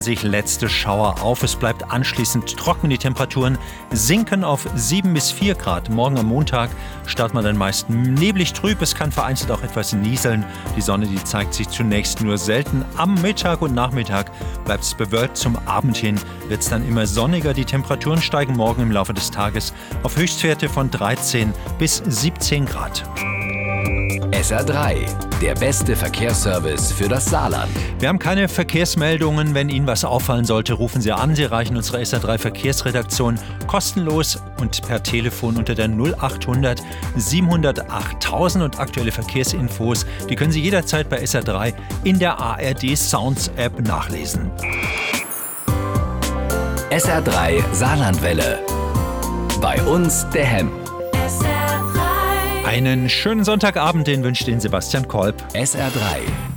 Sich letzte Schauer auf. Es bleibt anschließend trocken. Die Temperaturen sinken auf 7 bis 4 Grad. Morgen am Montag startet man dann meist neblig trüb. Es kann vereinzelt auch etwas nieseln. Die Sonne, die zeigt sich zunächst nur selten. Am Mittag und Nachmittag bleibt es bewölkt. Zum Abend hin wird es dann immer sonniger. Die Temperaturen steigen morgen im Laufe des Tages auf Höchstwerte von 13 bis 17 Grad. SR3, der beste Verkehrsservice für das Saarland. Wir haben keine Verkehrsmeldungen. Wenn Ihnen was auffallen sollte, rufen Sie an. Sie erreichen unsere SR3 Verkehrsredaktion kostenlos und per Telefon unter der 0800 700 8000. Und aktuelle Verkehrsinfos, die können Sie jederzeit bei SR3 in der ARD Sounds App nachlesen. SR3 Saarlandwelle. Bei uns der Hemm. Einen schönen Sonntagabend, den wünscht Ihnen Sebastian Kolb. SR3